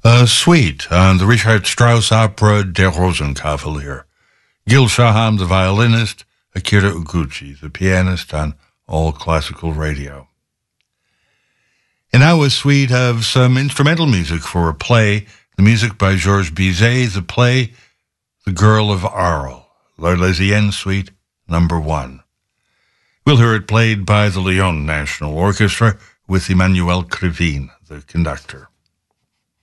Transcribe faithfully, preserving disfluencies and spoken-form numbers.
A suite on the Richard Strauss opera Der Rosenkavalier. Gil Shaham, the violinist, Akira Uguchi, the pianist on All Classical Radio. And now a suite of some instrumental music for a play, the music by Georges Bizet, the play The Girl of Arles, L'Arlésienne Suite number one. We'll hear it played by the Lyon National Orchestra with Emmanuel Krivine, the conductor.